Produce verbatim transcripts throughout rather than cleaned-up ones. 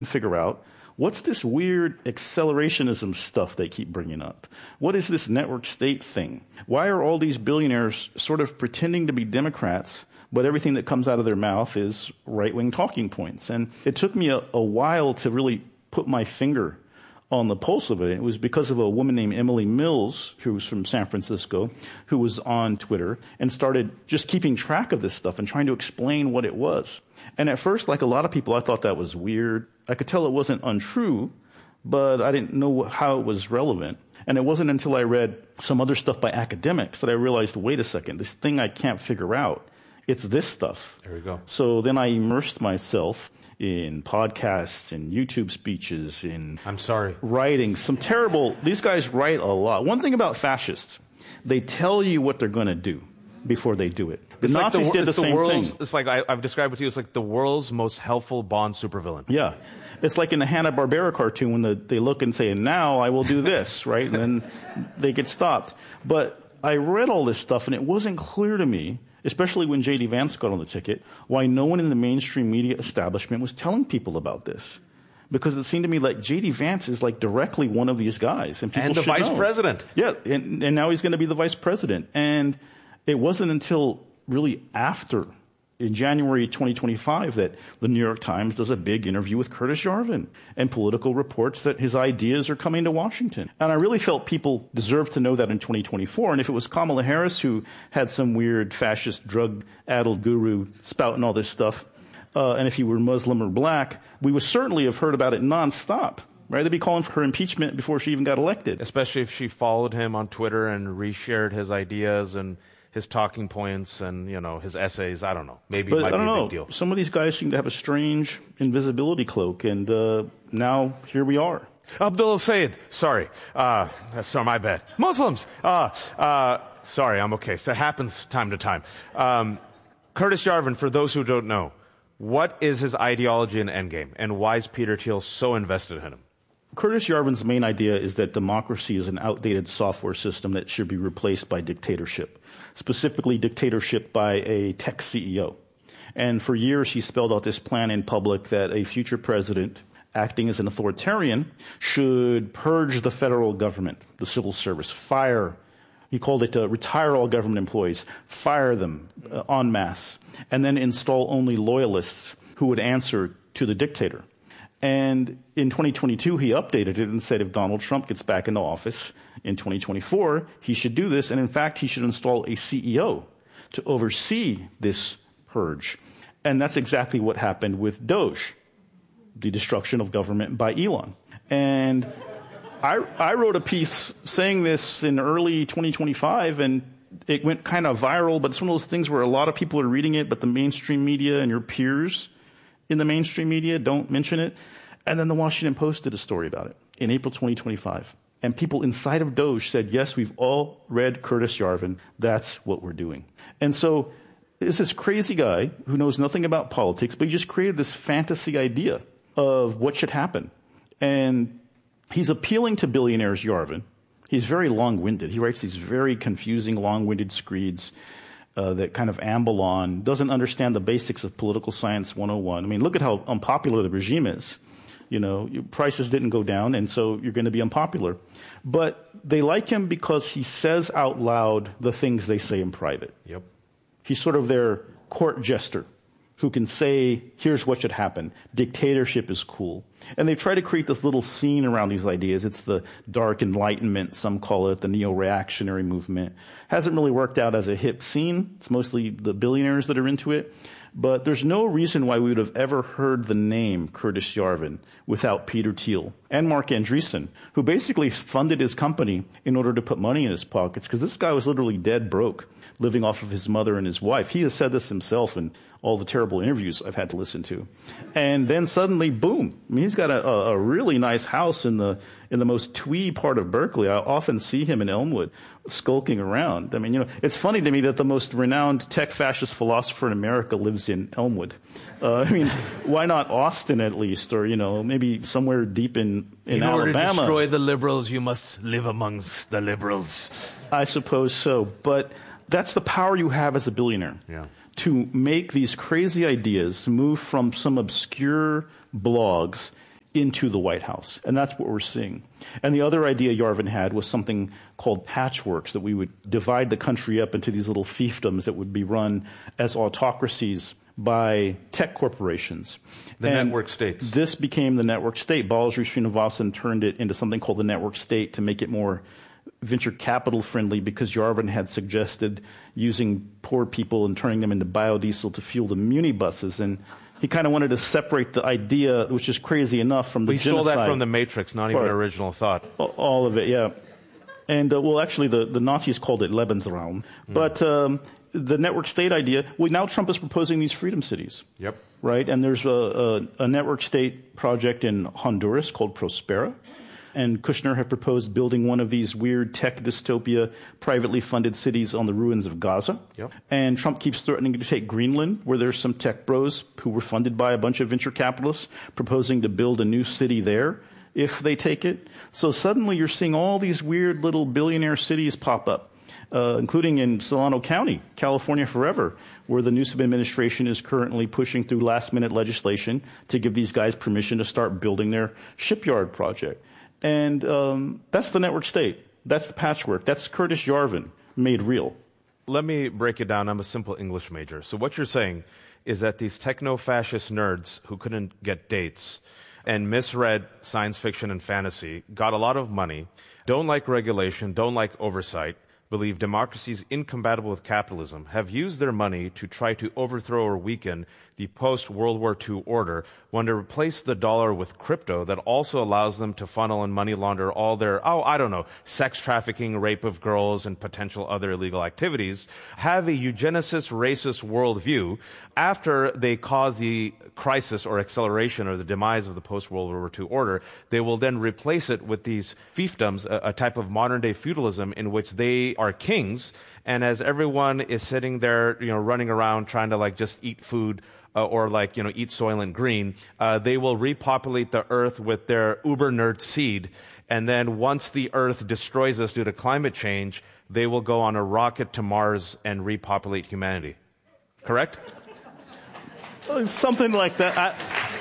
figure out, what's this weird accelerationism stuff they keep bringing up? What is this network state thing? Why are all these billionaires sort of pretending to be Democrats, but everything that comes out of their mouth is right-wing talking points? And it took me a, a while to really put my finger on the pulse of it. It was because of a woman named Emily Mills, who was from San Francisco, who was on Twitter and started just keeping track of this stuff and trying to explain what it was. And at first, like a lot of people, I thought that was weird. I could tell it wasn't untrue, but I didn't know how it was relevant. And it wasn't until I read some other stuff by academics that I realized, wait a second, this thing I can't figure out, it's this stuff. There we go. So then I immersed myself in podcasts, in YouTube speeches, in I'm sorry. writing. Some terrible, these guys write a lot. One thing about fascists, they tell you what they're going to do before they do it. The it's Nazis like the, did the, the same world's, thing. It's like I, I've described it to you, it's like the world's most helpful Bond supervillain. Yeah. It's like in the Hanna-Barbera cartoon when the, they look and say, now I will do this, right? And then they get stopped. But I read all this stuff, and it wasn't clear to me, especially when J D Vance got on the ticket, why no one in the mainstream media establishment was telling people about this. Because it seemed to me like J D Vance is like directly one of these guys. And, people and the should vice know. president. Yeah, and, and now he's going to be the vice president. And it wasn't until really after, in January twenty twenty-five, that the New York Times does a big interview with Curtis Yarvin, and Politico reports that his ideas are coming to Washington. And I really felt people deserved to know that in twenty twenty-four. And if it was Kamala Harris who had some weird fascist drug-addled guru spouting all this stuff, uh, and if he were Muslim or black, we would certainly have heard about it nonstop. Right? They'd be calling for her impeachment before she even got elected. Especially if she followed him on Twitter and reshared his ideas and his talking points and, you know, his essays. I don't know. Maybe but it might I don't be a know. big deal. Some of these guys seem to have a strange invisibility cloak, and uh, now here we are. Abdullah Sayed. Sorry. Uh, sorry, my bad. Muslims. Uh, uh, sorry, I'm okay. So it happens time to time. Um, Curtis Yarvin, for those who don't know, what is his ideology and endgame, and why is Peter Thiel so invested in him? Curtis Yarvin's main idea is that democracy is an outdated software system that should be replaced by dictatorship, specifically dictatorship by a tech C E O. And for years, he spelled out this plan in public that a future president, acting as an authoritarian, should purge the federal government, the civil service, fire. He called it uh, retire all government employees, fire them uh, en masse, and then install only loyalists who would answer to the dictator. And in twenty twenty-two, he updated it and said if Donald Trump gets back into office in twenty twenty-four, he should do this. And in fact, he should install a C E O to oversee this purge. And that's exactly what happened with Doge, the destruction of government by Elon. And I, I wrote a piece saying this in early twenty twenty-five, and it went kind of viral, but it's one of those things where a lot of people are reading it, but the mainstream media and your peers in the mainstream media don't mention it. And then the Washington Post did a story about it in April twenty twenty-five. And people inside of Doge said, yes, we've all read Curtis Yarvin. That's what we're doing. And so it's this crazy guy who knows nothing about politics, but he just created this fantasy idea of what should happen. And he's appealing to billionaires, Yarvin. He's very long-winded. He writes these very confusing, long-winded screeds Uh, that kind of amble on, doesn't understand the basics of political science one oh one. I mean, look at how unpopular the regime is. You know, prices didn't go down, and so you're going to be unpopular. But they like him because he says out loud the things they say in private. Yep. He's sort of their court jester who can say, here's what should happen. Dictatorship is cool. And they try to create this little scene around these ideas. It's the dark enlightenment, some call it the neo-reactionary movement. Hasn't really worked out as a hip scene. It's mostly the billionaires that are into it. But there's no reason why we would have ever heard the name Curtis Yarvin without Peter Thiel and Mark Andreessen, who basically funded his company in order to put money in his pockets, because this guy was literally dead broke, living off of his mother and his wife. He has said this himself in all the terrible interviews I've had to listen to. And then suddenly, boom, I mean, he's got a, a really nice house in the in the most twee part of Berkeley. I often see him in Elmwood skulking around. I mean, you know, it's funny to me that the most renowned tech fascist philosopher in America lives in Elmwood. Uh, I mean, why not Austin at least, or, you know, maybe somewhere deep in, in, in Alabama. order to destroy the liberals, you must live amongst the liberals. I suppose so. But that's the power you have as a billionaire. Yeah. To make these crazy ideas move from some obscure blogs into the White House. And that's what we're seeing. And the other idea Yarvin had was something called patchworks, that we would divide the country up into these little fiefdoms that would be run as autocracies by tech corporations. The and network states. This became the network state. Balajee Srinivasan turned it into something called the network state to make it more venture capital friendly, because Yarvin had suggested using poor people and turning them into biodiesel to fuel the muni buses. And he kind of wanted to separate the idea, which is crazy enough, from the we genocide. stole that from the Matrix, not even Right. original thought. All of it, yeah. And, uh, well, actually, the, the Nazis called it Lebensraum. Mm. But um, the network state idea, well, now Trump is proposing these freedom cities. Yep. Right? And there's a, a, a network state project in Honduras called Prospera. And Kushner had proposed building one of these weird tech dystopia privately funded cities on the ruins of Gaza. Yep. And Trump keeps threatening to take Greenland, where there's some tech bros who were funded by a bunch of venture capitalists, proposing to build a new city there if they take it. So suddenly you're seeing all these weird little billionaire cities pop up, uh, including in Solano County, California forever, where the Newsom administration is currently pushing through last-minute legislation to give these guys permission to start building their shipyard project. And um, that's the network state. That's the patchwork. That's Curtis Yarvin made real. Let me break it down. I'm a simple English major. So what you're saying is that these techno-fascist nerds who couldn't get dates and misread science fiction and fantasy, got a lot of money, don't like regulation, don't like oversight, believe democracy is incompatible with capitalism, have used their money to try to overthrow or weaken the post-World War Two order, want to replace the dollar with crypto that also allows them to funnel and money launder all their, oh, I don't know, sex trafficking, rape of girls, and potential other illegal activities, have a eugenicist, racist worldview. After they cause the crisis or acceleration or the demise of the post-World War Two order, they will then replace it with these fiefdoms, a, a type of modern-day feudalism in which they are kings, and as everyone is sitting there, you know, running around trying to like just eat food uh, or like, you know, eat Soylent Green, uh, they will repopulate the earth with their uber nerd seed, and then once the earth destroys us due to climate change, they will go on a rocket to Mars and repopulate humanity. Correct? Something like that. I,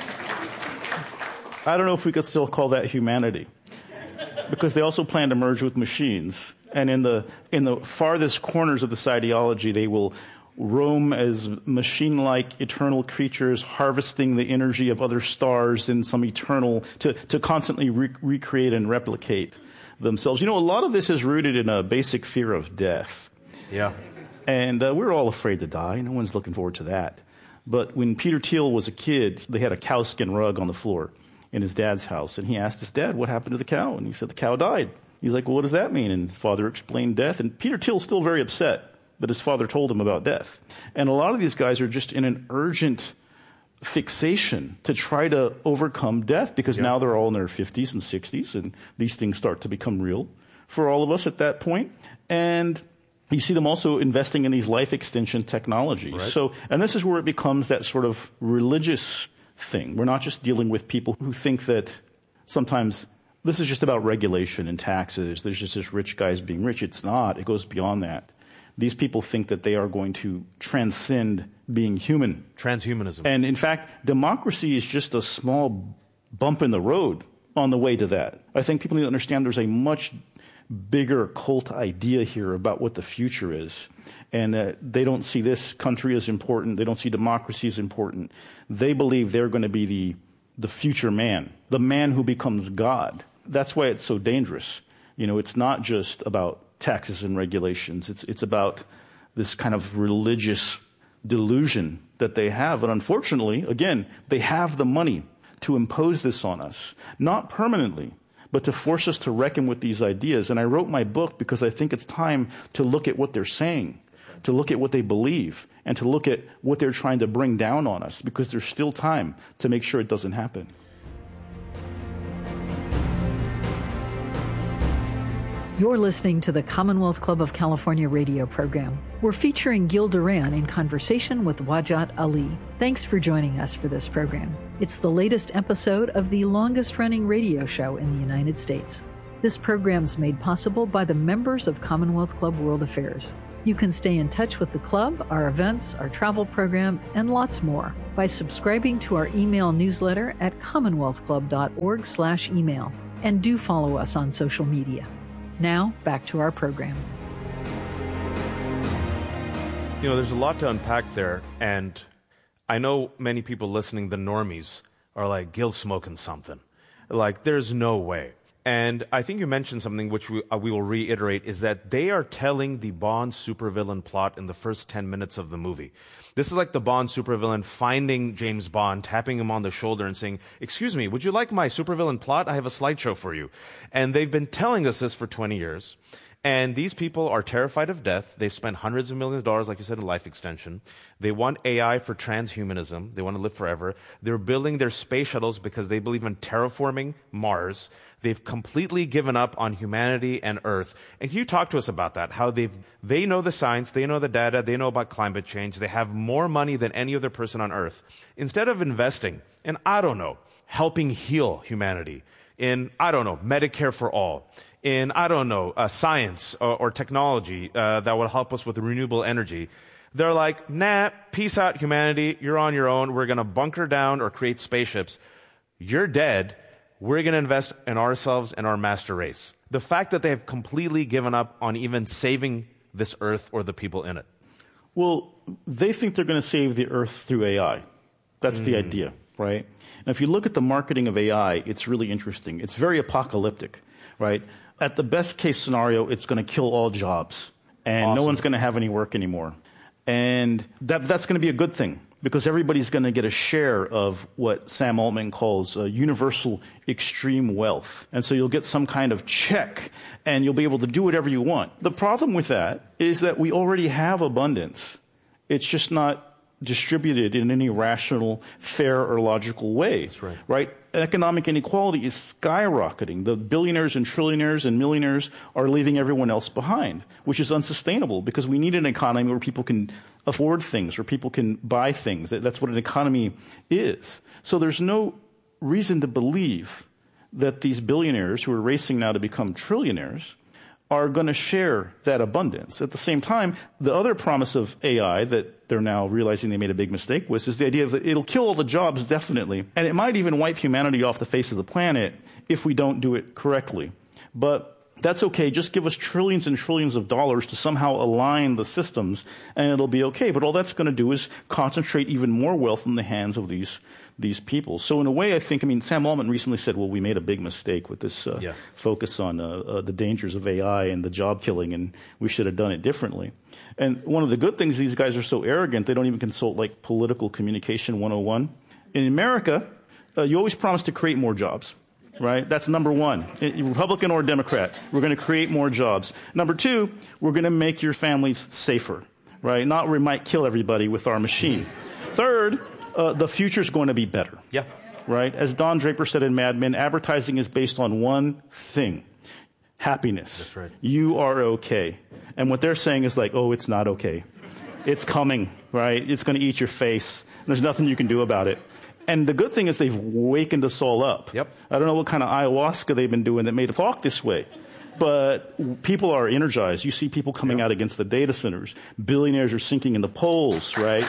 I don't know if we could still call that humanity, because they also plan to merge with machines. And in the in the farthest corners of this ideology, they will roam as machine-like eternal creatures, harvesting the energy of other stars in some eternal, to, to constantly re- recreate and replicate themselves. You know, a lot of this is rooted in a basic fear of death. Yeah. And uh, we're all afraid to die. No one's looking forward to that. But when Peter Thiel was a kid, they had a cowskin rug on the floor in his dad's house. And he asked his dad, what happened to the cow? And he said, the cow died. He's like, well, what does that mean? And his father explained death. And Peter Thiel's still very upset that his father told him about death. And a lot of these guys are just in an urgent fixation to try to overcome death, because yeah. now they're all in their fifties and sixties, and these things start to become real for all of us at that point. And you see them also investing in these life extension technologies. Right. So, and this is where it becomes that sort of religious thing. We're not just dealing with people who think that sometimes this is just about regulation and taxes. There's just this rich guys being rich. It's not. It goes beyond that. These people think that they are going to transcend being human. Transhumanism. And in fact, democracy is just a small bump in the road on the way to that. I think people need to understand there's a much bigger cult idea here about what the future is. And uh, they don't see this country as important. They don't see democracy as important. They believe they're going to be the, the future man, the man who becomes God. That's why it's so dangerous. You know, it's not just about taxes and regulations. It's, it's about this kind of religious delusion that they have. And unfortunately, again, they have the money to impose this on us, not permanently, but to force us to reckon with these ideas. And I wrote my book because I think it's time to look at what they're saying, to look at what they believe, and to look at what they're trying to bring down on us, because there's still time to make sure it doesn't happen. You're listening to the Commonwealth Club of California radio program. We're featuring Gil Duran in conversation with Wajat Ali. Thanks for joining us for this program. It's the latest episode of the longest-running radio show in the United States. This program's made possible by the members of Commonwealth Club World Affairs. You can stay in touch with the club, our events, our travel program, and lots more by subscribing to our email newsletter at commonwealth club dot org slash email. And do follow us on social media. Now, back to our program. You know, there's a lot to unpack there, and I know many people listening, the normies, are like, Gil's smoking something. Like, there's no way. And I think you mentioned something which we, uh, we will reiterate, is that they are telling the Bond supervillain plot in the first ten minutes of the movie. This is like the Bond supervillain finding James Bond, tapping him on the shoulder and saying, excuse me, would you like my supervillain plot? I have a slideshow for you. And they've been telling us this for twenty years. And these people are terrified of death. They've spent hundreds of millions of dollars, like you said, in life extension. They want A I for transhumanism. They want to live forever. They're building their space shuttles because they believe in terraforming Mars. They've completely given up on humanity and Earth. And can you talk to us about that? How they've, they know the science, they know the data, they know about climate change. They have more money than any other person on Earth. Instead of investing in, I don't know, helping heal humanity, in, I don't know, Medicare for all, in, I don't know, uh, science or, or technology uh, that will help us with renewable energy. They're like, nah, peace out, humanity. You're on your own. We're going to bunker down or create spaceships. You're dead. We're going to invest in ourselves and our master race. The fact that they have completely given up on even saving this Earth or the people in it. Well, they think they're going to save the Earth through A I. That's mm. the idea, right? And if you look at the marketing of A I, it's really interesting. It's very apocalyptic, right? At the best case scenario, it's going to kill all jobs, and awesome. No one's going to have any work anymore. And that, that's going to be a good thing, because everybody's going to get a share of what Sam Altman calls uh, universal extreme wealth. And so you'll get some kind of check, and you'll be able to do whatever you want. The problem with that is that we already have abundance. It's just not distributed in any rational, fair, or logical way. That's right. Right? Economic inequality is skyrocketing. The billionaires and trillionaires and millionaires are leaving everyone else behind, which is unsustainable, because we need an economy where people can afford things, where people can buy things. That's what an economy is. So there's no reason to believe that these billionaires who are racing now to become trillionaires are going to share that abundance. At the same time, the other promise of A I that they're now realizing they made a big mistake with is the idea that it'll kill all the jobs, definitely, and it might even wipe humanity off the face of the planet if we don't do it correctly. But that's okay. Just give us trillions and trillions of dollars to somehow align the systems, and it'll be okay. But all that's going to do is concentrate even more wealth in the hands of these these people. So in a way, I think, I mean, Sam Altman recently said, well, we made a big mistake with this uh, yeah. focus on uh, uh, the dangers of A I and the job killing, and we should have done it differently. And one of the good things, these guys are so arrogant, they don't even consult like political communication one oh one. In America, uh, you always promise to create more jobs. Right? That's number one. Republican or Democrat, we're going to create more jobs. Number two, we're going to make your families safer. Right? Not we might kill everybody with our machine. Third, uh, the future's going to be better. Yeah. Right? As Don Draper said in Mad Men, advertising is based on one thing: happiness. That's right. You are okay. And what they're saying is like, oh, it's not okay. It's coming. Right? It's going to eat your face. There's nothing you can do about it. And the good thing is they've wakened us all up. Yep. I don't know what kind of ayahuasca they've been doing that made it talk this way. But people are energized. You see people coming yep. out against the data centers. Billionaires are sinking in the polls, right?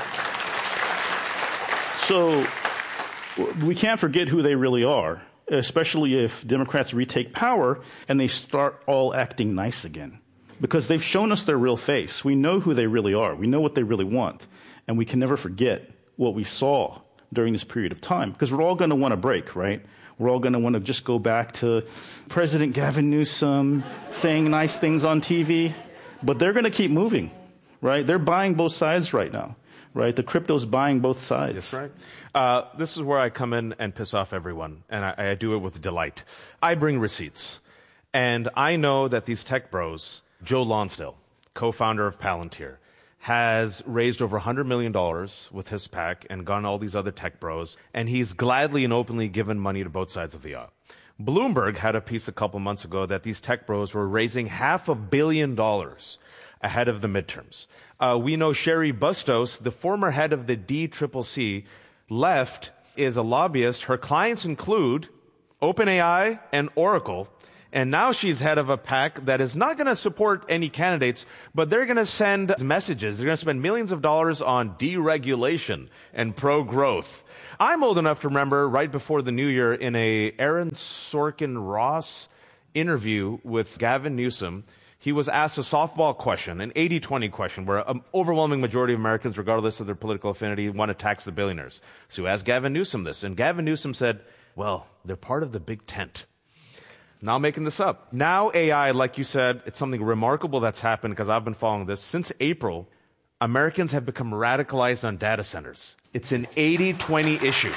So we can't forget who they really are, especially if Democrats retake power and they start all acting nice again. Because they've shown us their real face. We know who they really are. We know what they really want. And we can never forget what we saw during this period of time, because we're all going to want a break, right? We're all going to want to just go back to President Gavin Newsom saying nice things on T V, but they're going to keep moving, right? They're buying both sides right now, right? The crypto's buying both sides. That's right. Uh, this is where I come in and piss off everyone, and I, I do it with delight. I bring receipts, and I know that these tech bros, Joe Lonsdale, co-founder of Palantir, has raised over one hundred million dollars with his PAC and gone all these other tech bros, and he's gladly and openly given money to both sides of the aisle. Bloomberg had a piece a couple months ago that these tech bros were raising half a billion dollars ahead of the midterms. Uh, we know Sherry Bustos, the former head of the D C C C, left, is a lobbyist. Her clients include OpenAI and Oracle, And now she's head of a PAC that is not going to support any candidates, but they're going to send messages. They're going to spend millions of dollars on deregulation and pro-growth. I'm old enough to remember right before the new year in a Aaron Sorkin Ross interview with Gavin Newsom, he was asked a softball question, an eighty twenty question, where an overwhelming majority of Americans, regardless of their political affinity, want to tax the billionaires. So he asked Gavin Newsom this, and Gavin Newsom said, well, they're part of the big tent. Now I'm making this up. Now A I, like you said, it's something remarkable that's happened because I've been following this. Since April, Americans have become radicalized on data centers. It's an eighty twenty issue.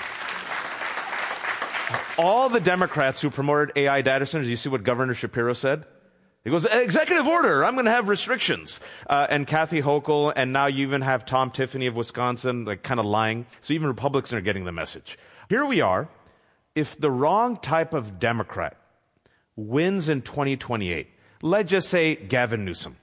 All the Democrats who promoted A I data centers, you see what Governor Shapiro said? He goes, executive order, I'm going to have restrictions. Uh, and Kathy Hochul, and now you even have Tom Tiffany of Wisconsin, like kind of lying. So even Republicans are getting the message. Here we are. If the wrong type of Democrat wins in twenty twenty-eight, let's just say Gavin Newsom,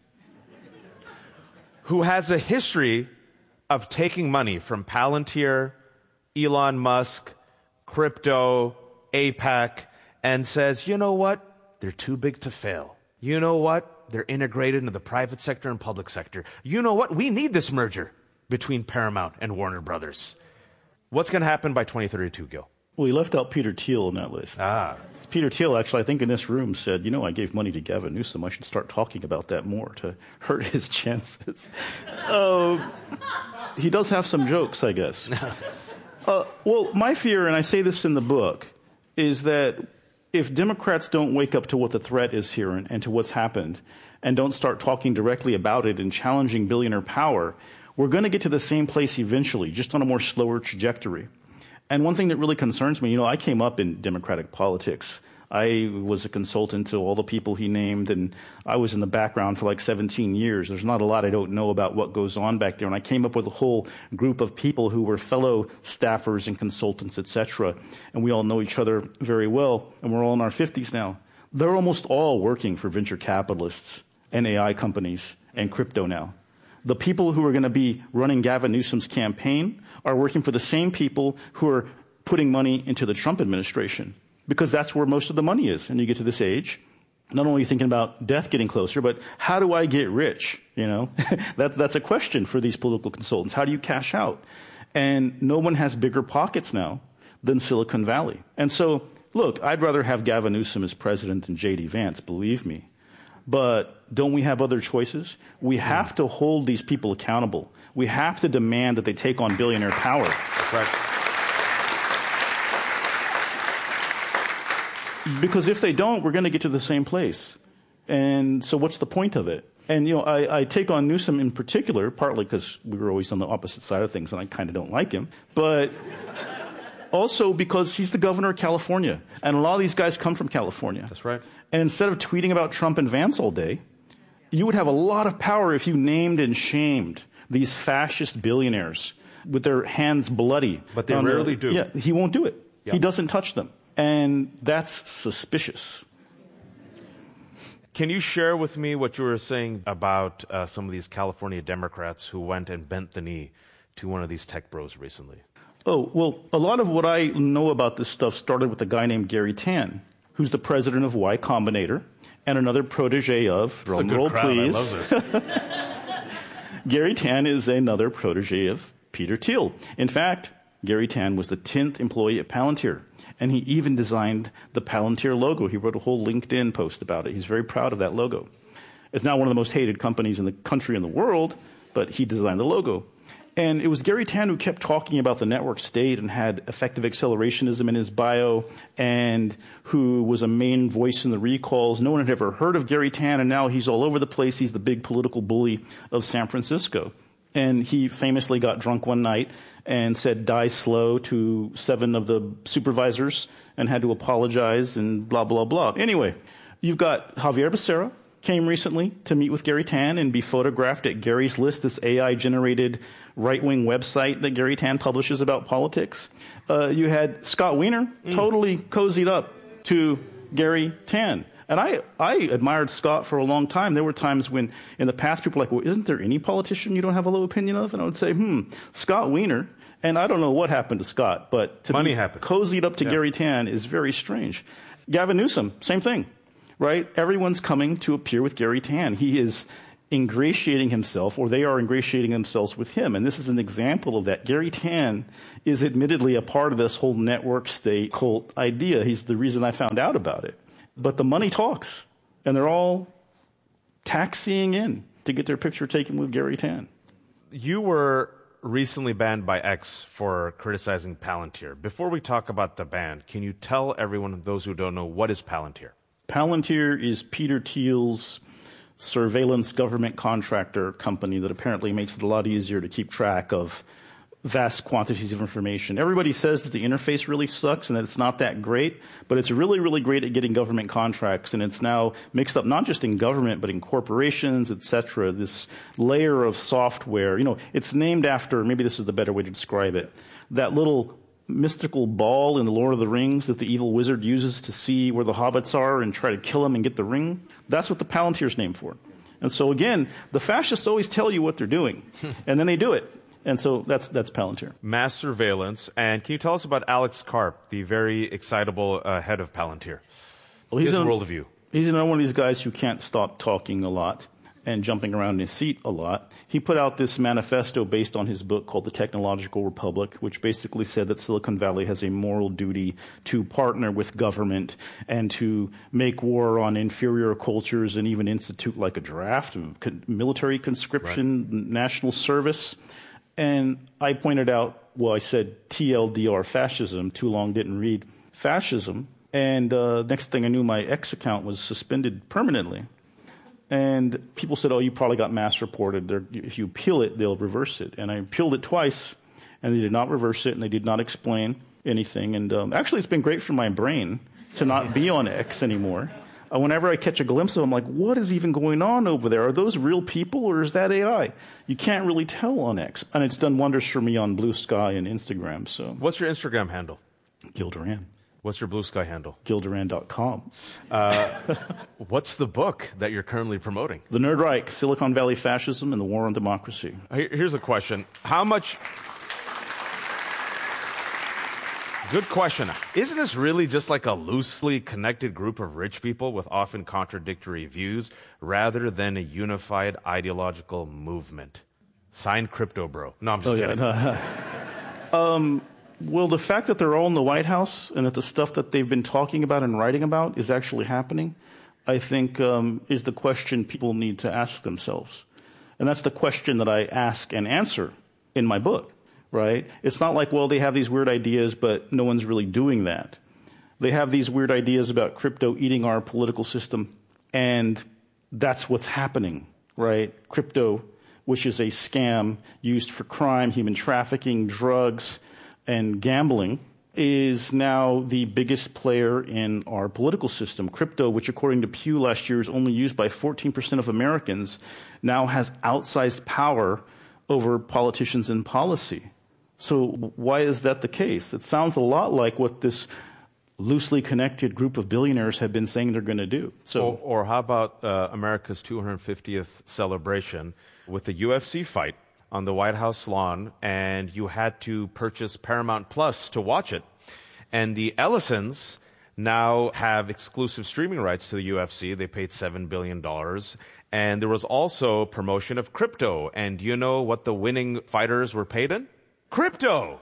who has a history of taking money from Palantir, Elon Musk, crypto, AIPAC, and says, you know what? They're too big to fail. You know what? They're integrated into the private sector and public sector. You know what? We need this merger between Paramount and Warner Brothers. What's going to happen by twenty thirty-two, Gil? Well, he left out Peter Thiel in that list. Ah. Peter Thiel, actually, I think in this room said, you know, I gave money to Gavin Newsom. I should start talking about that more to hurt his chances. uh, he does have some jokes, I guess. uh, well, my fear, and I say this in the book, is that if Democrats don't wake up to what the threat is here and, and to what's happened and don't start talking directly about it and challenging billionaire power, we're going to get to the same place eventually, just on a more slower trajectory. And one thing that really concerns me, you know, I came up in Democratic politics. I was a consultant to all the people he named, and I was in the background for like seventeen years. There's not a lot I don't know about what goes on back there. And I came up with a whole group of people who were fellow staffers and consultants, et cetera. And we all know each other very well, and we're all in our fifties now. They're almost all working for venture capitalists and A I companies and crypto now. The people who are going to be running Gavin Newsom's campaign are working for the same people who are putting money into the Trump administration, because that's where most of the money is. And you get to this age, not only are you thinking about death getting closer, but how do I get rich? You know, that, that's a question for these political consultants. How do you cash out? And no one has bigger pockets now than Silicon Valley. And so, look, I'd rather have Gavin Newsom as president than J D Vance, believe me. But don't we have other choices? We have to hold these people accountable. We have to demand that they take on billionaire power. Right. Because if they don't, we're going to get to the same place. And so what's the point of it? And, you know, I, I take on Newsom in particular, partly because we were always on the opposite side of things and I kind of don't like him, but also because he's the governor of California. And a lot of these guys come from California. That's right. And instead of tweeting about Trump and Vance all day, you would have a lot of power if you named and shamed these fascist billionaires with their hands bloody. But they rarely do. Yeah, he won't do it. Yeah. He doesn't touch them. And that's suspicious. Can you share with me what you were saying about uh, some of these California Democrats who went and bent the knee to one of these tech bros recently? Oh, well, a lot of what I know about this stuff started with a guy named Gary Tan, who's the president of Y Combinator and another protege of, drum roll please. I love this. Gary Tan is another protege of Peter Thiel. In fact, Gary Tan was the tenth employee at Palantir, and he even designed the Palantir logo. He wrote a whole LinkedIn post about it. He's very proud of that logo. It's now one of the most hated companies in the country and the world, but he designed the logo. And it was Gary Tan who kept talking about the network state and had effective accelerationism in his bio, and who was a main voice in the recalls. No one had ever heard of Gary Tan, and now he's all over the place. He's the big political bully of San Francisco. And he famously got drunk one night and said, "Die slow" to seven of the supervisors and had to apologize and blah, blah, blah. Anyway, you've got Javier Becerra came recently to meet with Gary Tan and be photographed at Gary's List, this A I-generated right-wing website that Gary Tan publishes about politics. Uh, you had Scott Wiener mm. totally cozied up to Gary Tan. And I, I admired Scott for a long time. There were times when in the past people were like, well, isn't there any politician you don't have a low opinion of? And I would say, hmm, Scott Wiener. And I don't know what happened to Scott, but to Money be happened. cozied up to yeah. Gary Tan is very strange. Gavin Newsom, same thing. right? Everyone's coming to appear with Gary Tan. He is ingratiating himself, or they are ingratiating themselves with him. And this is an example of that. Gary Tan is admittedly a part of this whole network state cult idea. He's the reason I found out about it. But the money talks, and they're all taxiing in to get their picture taken with Gary Tan. You were recently banned by X for criticizing Palantir. Before we talk about the ban, can you tell everyone, those who don't know, what is Palantir? Palantir is Peter Thiel's surveillance government contractor company that apparently makes it a lot easier to keep track of vast quantities of information. Everybody says that the interface really sucks and that it's not that great, but it's really, really great at getting government contracts, and it's now mixed up not just in government, but in corporations, et cetera. This layer of software, you know, it's named after, maybe this is the better way to describe it, that little mystical ball in the Lord of the Rings that the evil wizard uses to see where the hobbits are and try to kill them and get the ring. That's what the Palantir's named for. And so again, the fascists always tell you what they're doing, and then they do it. And so that's that's Palantir. Mass surveillance. And can you tell us about Alex Karp, the very excitable uh, head of Palantir? Well, he's His an, worldview. He's another one of these guys who can't stop talking a lot and jumping around in his seat a lot. He put out this manifesto based on his book called The Technological Republic, which basically said that Silicon Valley has a moral duty to partner with government and to make war on inferior cultures and even institute like a draft, military conscription, right. national service. And I pointed out, well, I said T L D R, fascism, too long didn't read, fascism. And uh, next thing I knew, my X account was suspended permanently. And people said, oh, you probably got mass reported. They're, if you appeal it, they'll reverse it. And I appealed it twice, and they did not reverse it, and they did not explain anything. And um, actually, it's been great for my brain to not be on X anymore. Uh, whenever I catch a glimpse of them, I'm like, what is even going on over there? Are those real people, or is that A I? You can't really tell on X. And it's done wonders for me on Blue Sky and Instagram. So, what's your Instagram handle? Gil Duran. What's your Blue Sky handle? Gil Duran dot com. Uh, what's the book that you're currently promoting? The Nerd Reich, Silicon Valley Fascism and the War on Democracy. Here's a question. How much... Good question. Isn't this really just like a loosely connected group of rich people with often contradictory views rather than a unified ideological movement? Signed, Crypto Bro. No, I'm just oh, kidding. Yeah, no. um... Well, the fact that they're all in the White House and that the stuff that they've been talking about and writing about is actually happening, I think um, is the question people need to ask themselves. And that's the question that I ask and answer in my book, right? It's not like, well, they have these weird ideas, but no one's really doing that. They have these weird ideas about crypto eating our political system, and that's what's happening, right? Crypto, which is a scam used for crime, human trafficking, drugs, and gambling, is now the biggest player in our political system. Crypto, which according to Pew last year is only used by fourteen percent of Americans, now has outsized power over politicians and policy. So why is that the case? It sounds a lot like what this loosely connected group of billionaires have been saying they're going to do. So, or, or how about uh, America's two hundred fiftieth celebration with the U F C fight on the White House lawn, and you had to purchase Paramount Plus to watch it. And the Ellisons now have exclusive streaming rights to the U F C. They paid seven billion dollars. And there was also promotion of crypto. And do you know what the winning fighters were paid in? Crypto!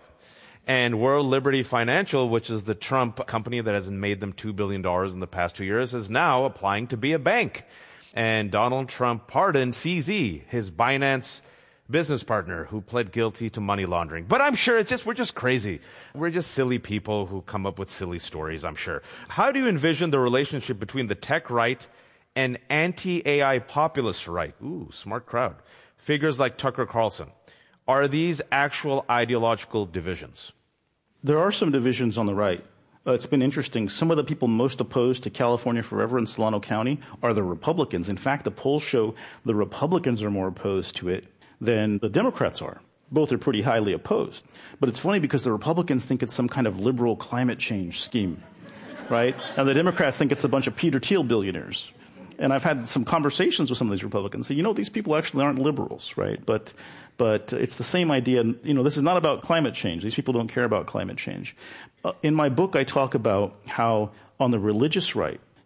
And World Liberty Financial, which is the Trump company that has made them two billion dollars in the past two years, is now applying to be a bank. And Donald Trump pardoned C Z, his Binance business partner who pled guilty to money laundering. But I'm sure it's just, we're just crazy. We're just silly people who come up with silly stories, I'm sure. How do you envision the relationship between the tech right and anti-A I populist right? Ooh, smart crowd. Figures like Tucker Carlson. Are these actual ideological divisions? There are some divisions on the right. Uh, it's been interesting. Some of the people most opposed to California Forever in Solano County are the Republicans. In fact, the polls show the Republicans are more opposed to it than the Democrats are. Both are pretty highly opposed. But it's funny because the Republicans think it's some kind of liberal climate change scheme, right? And the Democrats think it's a bunch of Peter Thiel billionaires. And I've had some conversations with some of these Republicans. So, you know, these people actually aren't liberals, right? But, but it's the same idea. You know, this is not about climate change. These people don't care about climate change. Uh, in my book, I talk about how on the religious right,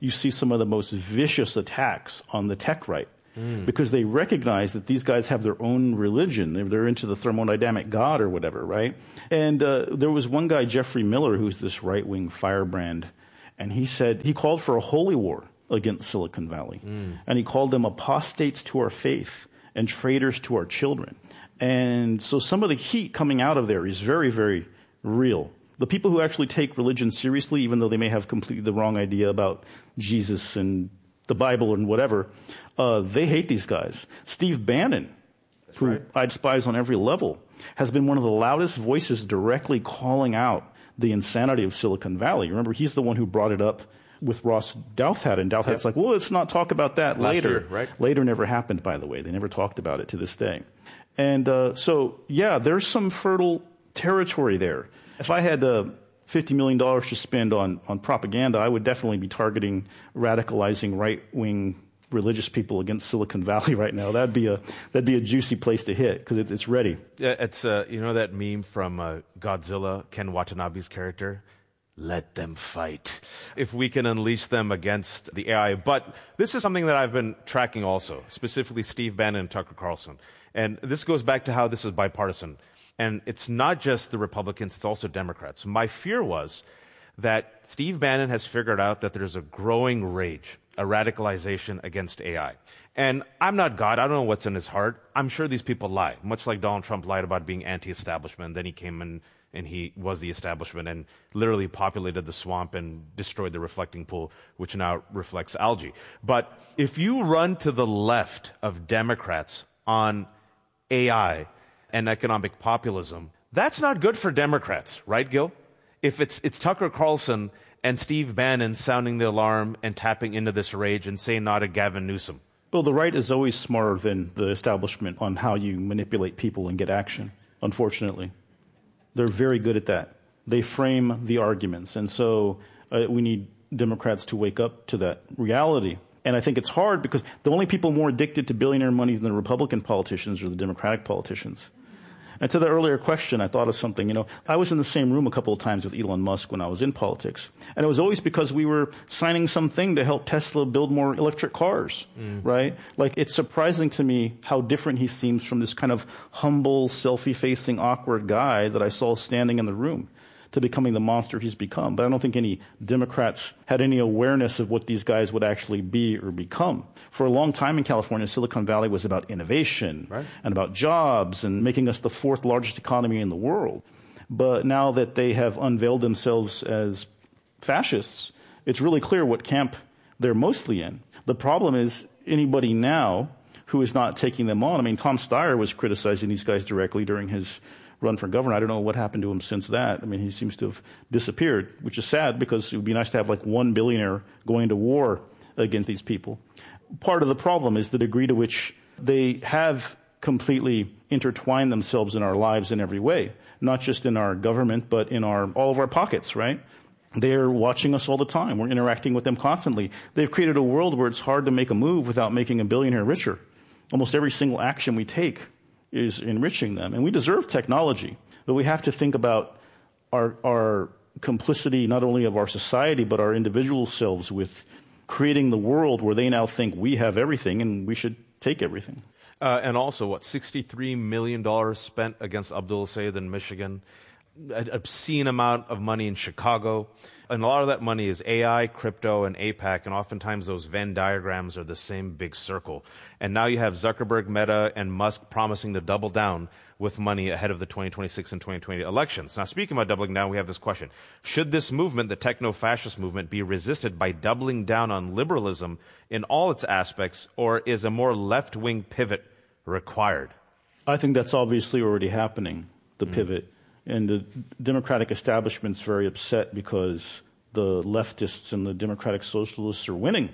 you see some of the most vicious attacks on the tech right. Mm. Because they recognize that these guys have their own religion. They're, they're into the thermodynamic God or whatever, right? And uh, there was one guy, Jeffrey Miller, who's this right-wing firebrand, and he said he called for a holy war against Silicon Valley. Mm. And he called them apostates to our faith and traitors to our children. And so some of the heat coming out of there is very, very real. The people who actually take religion seriously, even though they may have completely the wrong idea about Jesus and the Bible and whatever, uh, they hate these guys. Steve Bannon, That's who right. I despise on every level, has been one of the loudest voices directly calling out the insanity of Silicon Valley. Remember, he's the one who brought it up with Ross Douthat, and Douthat's yep. like, well, let's not talk about that Last later. Year, right? Later never happened, by the way. They never talked about it to this day. And uh, so, yeah, there's some fertile territory there. If I had uh, fifty million dollars to spend on, on propaganda, I would definitely be targeting radicalizing right-wing religious people against Silicon Valley right now. That'd be a that'd be a juicy place to hit because it, it's ready. Yeah, it's uh, you know that meme from uh, Godzilla, Ken Watanabe's character. Let them fight. If we can unleash them against the A I. But this is something that I've been tracking also, specifically Steve Bannon and Tucker Carlson. And this goes back to how this is bipartisan. And it's not just the Republicans, it's also Democrats. My fear was that Steve Bannon has figured out that there's a growing rage, a radicalization against A I. And I'm not God. I don't know what's in his heart. I'm sure these people lie, much like Donald Trump lied about being anti-establishment. Then he came in and he was the establishment and literally populated the swamp and destroyed the reflecting pool, which now reflects algae. But if you run to the left of Democrats on A I and economic populism, that's not good for Democrats, right, Gil? If it's it's Tucker Carlson and Steve Bannon sounding the alarm and tapping into this rage and saying no to Gavin Newsom. Well, the right is always smarter than the establishment on how you manipulate people and get action, unfortunately. They're very good at that. They frame the arguments. And so uh, we need Democrats to wake up to that reality. And I think it's hard because the only people more addicted to billionaire money than the Republican politicians are the Democratic politicians. And to the earlier question, I thought of something. You know, I was in the same room a couple of times with Elon Musk when I was in politics. And it was always because we were signing something to help Tesla build more electric cars, mm. right? Like, it's surprising to me how different he seems from this kind of humble, selfie-facing, awkward guy that I saw standing in the room to becoming the monster he's become. But I don't think any Democrats had any awareness of what these guys would actually be or become. For a long time in California, Silicon Valley was about innovation right. and about jobs and making us the fourth largest economy in the world. But now that they have unveiled themselves as fascists, it's really clear what camp they're mostly in. The problem is anybody now who is not taking them on. I mean, Tom Steyer was criticizing these guys directly during his run for governor. I don't know what happened to him since that. I mean, he seems to have disappeared, which is sad because it would be nice to have like one billionaire going to war against these people. Part of the problem is the degree to which they have completely intertwined themselves in our lives in every way, not just in our government, but in our all of our pockets, right? They're watching us all the time. We're interacting with them constantly. They've created a world where it's hard to make a move without making a billionaire richer. Almost every single action we take is enriching them. And we deserve technology, but we have to think about our, our complicity, not only of our society, but our individual selves with creating the world where they now think we have everything and we should take everything. Uh, and also, what, sixty-three million dollars spent against Abdul Sayed in Michigan, an obscene amount of money in Chicago. And a lot of that money is A I, crypto, and AIPAC, and oftentimes those Venn diagrams are the same big circle. And now you have Zuckerberg, Meta, and Musk promising to double down with money ahead of the twenty twenty-six and twenty twenty elections. Now, speaking about doubling down, we have this question. Should this movement, the techno-fascist movement, be resisted by doubling down on liberalism in all its aspects, or is a more left-wing pivot required? I think that's obviously already happening, the mm. pivot. And the Democratic establishment's very upset because the leftists and the Democratic Socialists are winning.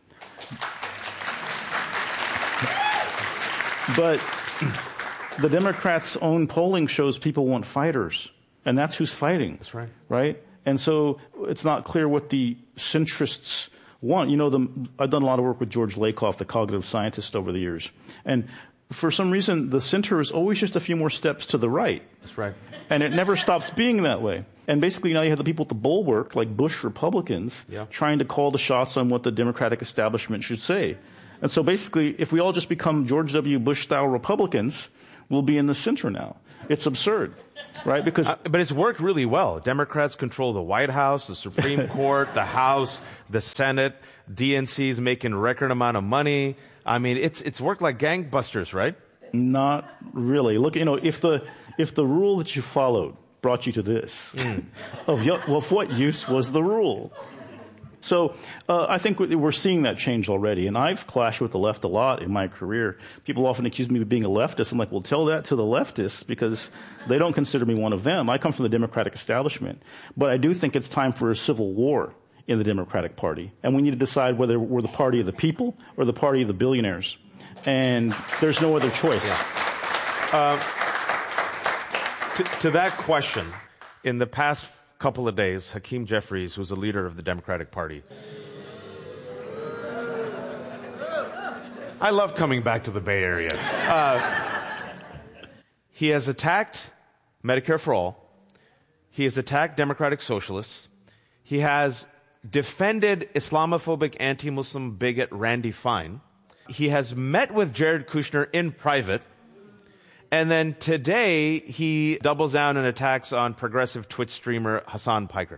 But the Democrats' own polling shows people want fighters, and that's who's fighting. That's right. Right? And so it's not clear what the centrists want. You know, the, I've done a lot of work with George Lakoff, the cognitive scientist, over the years. And for some reason, the center is always just a few more steps to the right. That's right. And it never stops being that way. And basically now you have the people at the bulwark, like Bush Republicans, yeah. trying to call the shots on what the Democratic establishment should say. And so basically, if we all just become George W. Bush-style Republicans, we'll be in the center now. It's absurd, right? Because uh, but it's worked really well. Democrats control the White House, the Supreme Court, the House, the Senate. D N C's making a record amount of money. I mean, it's it's worked like gangbusters, right? Not really. Look, you know, if the if the rule that you followed brought you to this, mm. of, well, of what use was the rule? So uh, I think we're seeing that change already. And I've clashed with the left a lot in my career. People often accuse me of being a leftist. I'm like, well, tell that to the leftists because they don't consider me one of them. I come from the Democratic establishment. But I do think it's time for a civil war in the Democratic Party. And we need to decide whether we're the party of the people or the party of the billionaires. And there's no other choice. Yeah. Uh, to, to that question, in the past couple of days, Hakeem Jeffries, who's a leader of the Democratic Party. I love coming back to the Bay Area. Uh, he has attacked Medicare for All. He has attacked Democratic Socialists. He has defended Islamophobic anti-Muslim bigot Randy Fine. He has met with Jared Kushner in private. And then today, he doubles down and attacks on progressive Twitch streamer Hassan Piker.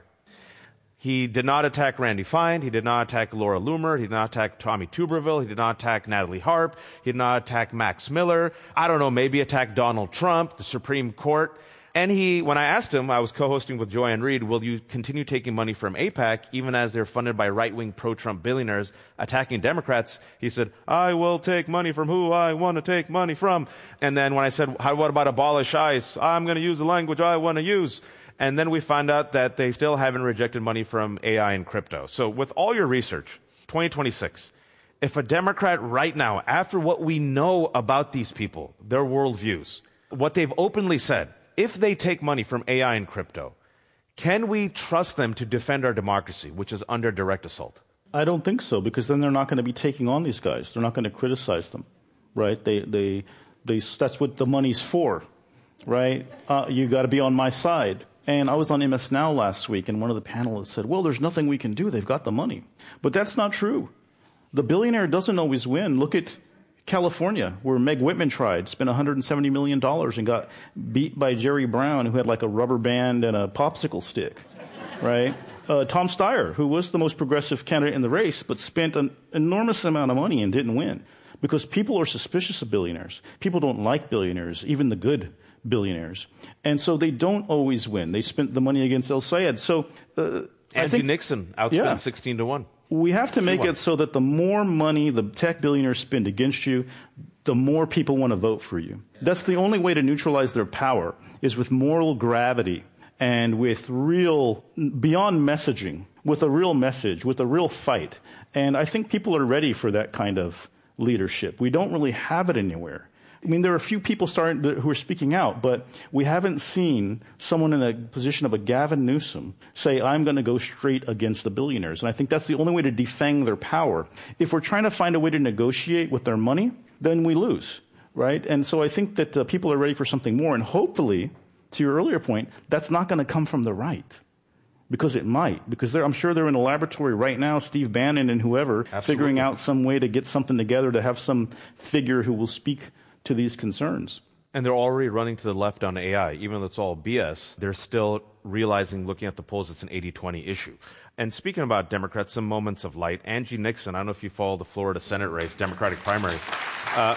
He did not attack Randy Fine. He did not attack Laura Loomer. He did not attack Tommy Tuberville. He did not attack Natalie Harp. He did not attack Max Miller. I don't know, maybe attack Donald Trump, the Supreme Court. And he, when I asked him, I was co-hosting with Joanne Reed, will you continue taking money from AIPAC even as they're funded by right-wing pro-Trump billionaires attacking Democrats? He said, I will take money from who I want to take money from. And then when I said, How, what about abolish ICE? I'm going to use the language I want to use. And then we found out that they still haven't rejected money from A I and crypto. So with all your research, twenty twenty-six, if a Democrat right now, after what we know about these people, their worldviews, what they've openly said, if they take money from A I and crypto, can we trust them to defend our democracy, which is under direct assault? I don't think so, because then they're not going to be taking on these guys. They're not going to criticize them, right? They, they, they, that's what the money's for, right? Uh, you got to be on my side. And I was on M S Now last week, and one of the panelists said, well, there's nothing we can do. They've got the money. But that's not true. The billionaire doesn't always win. Look at California, where Meg Whitman tried, spent one hundred seventy million dollars and got beat by Jerry Brown, who had like a rubber band and a popsicle stick, right? Uh, Tom Steyer, who was the most progressive candidate in the race, but spent an enormous amount of money and didn't win. Because people are suspicious of billionaires. People don't like billionaires, even the good billionaires. And so they don't always win. They spent the money against El Sayed. So uh, I Andrew think, Nixon outspent yeah. sixteen to one. We have to make it so that the more money the tech billionaires spend against you, the more people want to vote for you. That's the only way to neutralize their power, is with moral gravity and with real, beyond messaging, with a real message, with a real fight. And I think people are ready for that kind of leadership. We don't really have it anywhere. I mean, there are a few people starting to, who are speaking out, but we haven't seen someone in a position of a Gavin Newsom say, I'm going to go straight against the billionaires. And I think that's the only way to defang their power. If we're trying to find a way to negotiate with their money, then we lose, right? And so I think that uh, people are ready for something more. And hopefully, to your earlier point, that's not going to come from the right. Because it might. Because I'm sure they're in a laboratory right now, Steve Bannon and whoever, Absolutely. figuring out some way to get something together to have some figure who will speak to these concerns. And they're already running to the left on A I. Even though it's all B S, they're still realizing, looking at the polls, it's an eighty twenty issue. And speaking about Democrats, some moments of light. Angie Nixon, I don't know if you follow the Florida Senate race, Democratic primary. Uh,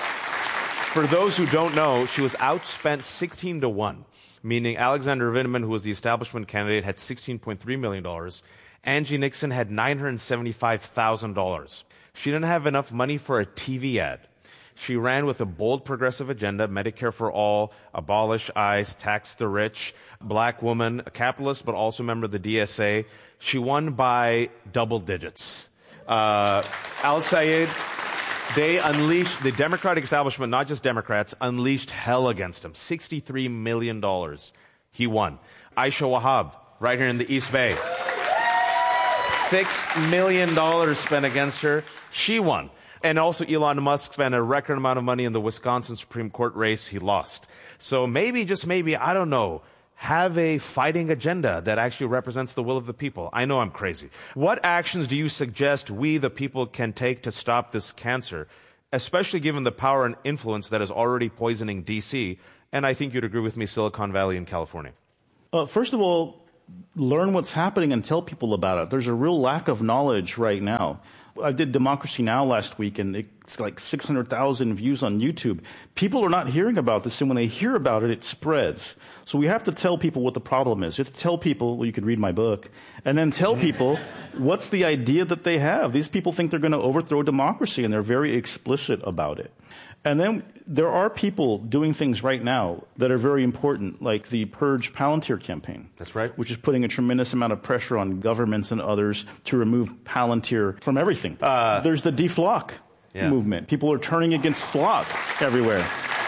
for those who don't know, she was outspent sixteen to one, meaning Alexander Vindman, who was the establishment candidate, had sixteen point three million dollars. Angie Nixon had nine hundred seventy-five thousand dollars. She didn't have enough money for a T V ad. She ran with a bold progressive agenda, Medicare for all, abolish ICE, tax the rich, black woman, a capitalist, but also a member of the D S A. She won by double digits. Uh, Al Sayed, they unleashed, the Democratic establishment, not just Democrats, unleashed hell against him. sixty-three million dollars. He won. Aisha Wahab, right here in the East Bay. Six million dollars spent against her. She won. And also Elon Musk spent a record amount of money in the Wisconsin Supreme Court race. He lost. So maybe, just maybe, I don't know, have a fighting agenda that actually represents the will of the people. I know I'm crazy. What actions do you suggest we, the people, can take to stop this cancer, especially given the power and influence that is already poisoning D C, and I think you'd agree with me, Silicon Valley and California? Uh, first of all, learn what's happening and tell people about it. There's a real lack of knowledge right now. I did Democracy Now! Last week, and it's like six hundred thousand views on YouTube. People are not hearing about this, and when they hear about it, it spreads. So we have to tell people what the problem is. You have to tell people, well, you could read my book, and then tell people what's the idea that they have. These people think they're going to overthrow democracy, and they're very explicit about it. And then there are people doing things right now that are very important, like the Purge Palantir campaign. That's right. Which is putting a tremendous amount of pressure on governments and others to remove Palantir from everything. Uh, There's the deflock yeah. movement. People are turning against flock everywhere.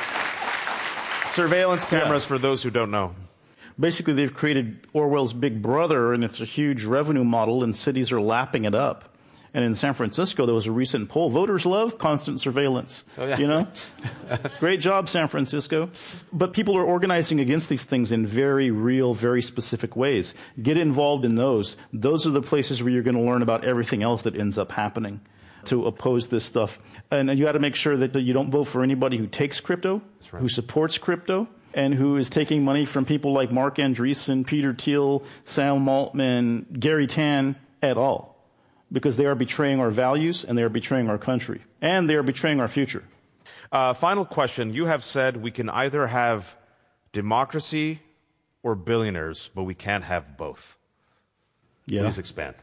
Surveillance cameras, yeah. for those who don't know. Basically, they've created Orwell's Big Brother, and it's a huge revenue model, and cities are lapping it up. And in San Francisco, there was a recent poll. Voters love constant surveillance. Oh, yeah. You know? Great job, San Francisco. But people are organizing against these things in very real, very specific ways. Get involved in those. Those are the places where you're going to learn about everything else that ends up happening to oppose this stuff. And, and you got to make sure that you don't vote for anybody who takes crypto, right. who supports crypto, and who is taking money from people like Mark Andreessen, Peter Thiel, Sam Altman, Gary Tan at all. Because they are betraying our values, and they are betraying our country, and they are betraying our future. Uh, final question. You have said we can either have democracy or billionaires, but we can't have both. Yeah. Please expand.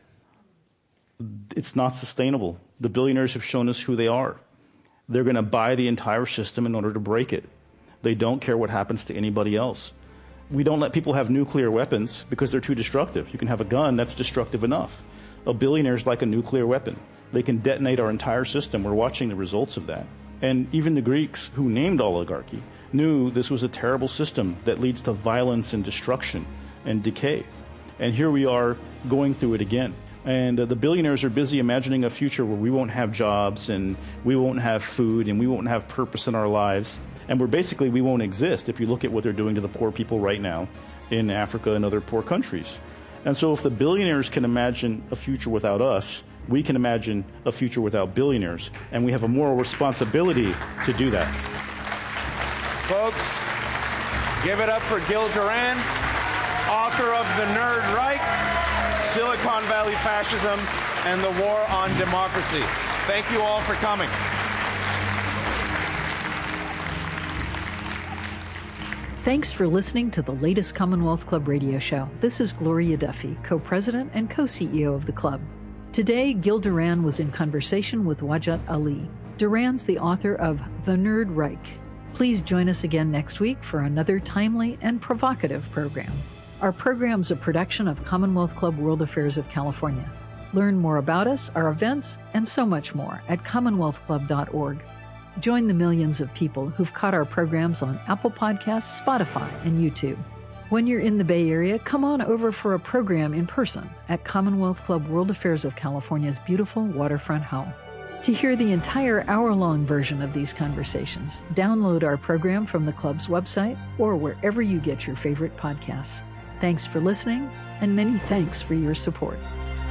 It's not sustainable. The billionaires have shown us who they are. They're going to buy the entire system in order to break it. They don't care what happens to anybody else. We don't let people have nuclear weapons because they're too destructive. You can have a gun that's destructive enough. A billionaire is like a nuclear weapon. They can detonate our entire system. We're watching the results of that. And even the Greeks, who named oligarchy, knew this was a terrible system that leads to violence and destruction and decay. And here we are going through it again. And uh, the billionaires are busy imagining a future where we won't have jobs, and we won't have food, and we won't have purpose in our lives. And we're basically, we won't exist if you look at what they're doing to the poor people right now in Africa and other poor countries. And so if the billionaires can imagine a future without us, we can imagine a future without billionaires. And we have a moral responsibility to do that. Folks, give it up for Gil Duran, author of The Nerd Reich, Silicon Valley Fascism, and the War on Democracy. Thank you all for coming. Thanks for listening to the latest Commonwealth Club radio show. This is Gloria Duffy, co-president and co-C E O of the club. Today, Gil Duran was in conversation with Wajat Ali. Duran's the author of The Nerd Reich. Please join us again next week for another timely and provocative program. Our program's a production of Commonwealth Club World Affairs of California. Learn more about us, our events, and so much more at commonwealth club dot org. Join the millions of people who've caught our programs on Apple Podcasts, Spotify, and YouTube. When you're in the Bay Area, come on over for a program in person at Commonwealth Club World Affairs of California's beautiful waterfront home. To hear the entire hour-long version of these conversations, download our program from the club's website or wherever you get your favorite podcasts. Thanks for listening, and many thanks for your support.